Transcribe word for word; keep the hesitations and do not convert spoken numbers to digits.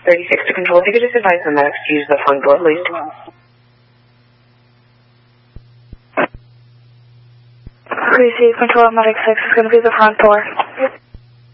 thirty-six to control. If you could just advise the medics to use the front door, please. Receive control, medic six is going to be the front door.